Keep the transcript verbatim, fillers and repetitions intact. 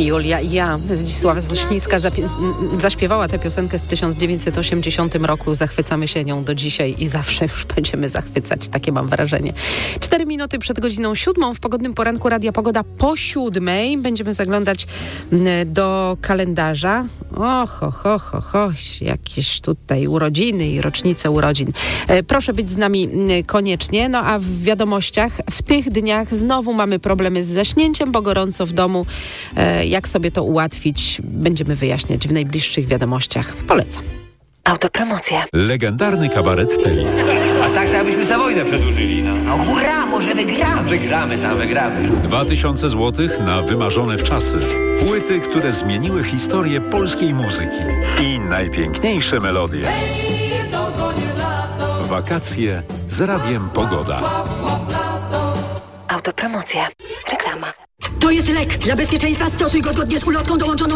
Julia i ja. Zdzisława Sośnicka zapie- zaśpiewała tę piosenkę w tysiąc dziewięćset osiemdziesiątym roku. Zachwycamy się nią do dzisiaj i zawsze już będziemy zachwycać. Takie mam wrażenie. Cztery minuty przed godziną siódmą w pogodnym poranku Radia Pogoda po siódmej. Będziemy zaglądać do kalendarza. Och, ho, ho, ho, ho. Jakieś tutaj urodziny i rocznice urodzin. Proszę być z nami koniecznie. No a w wiadomościach w tych dniach znowu mamy problemy z zaśnięciem, bo gorąco w domu. Jak sobie to ułatwić, będziemy wyjaśniać w najbliższych wiadomościach. Polecam. Autopromocja. Legendarny kabaret Teli. A tak to abyśmy za wojnę przedłużyli, no. No hurra, może wygramy. Wygramy tam, wygramy. Dwa tysiące złotych na wymarzone wczasy. Płyty, które zmieniły historię polskiej muzyki. I najpiękniejsze melodie. Wakacje z Radiem Pogoda. Autopromocja. Reklama. To jest lek. Dla bezpieczeństwa stosuj go zgodnie z ulotką dołączoną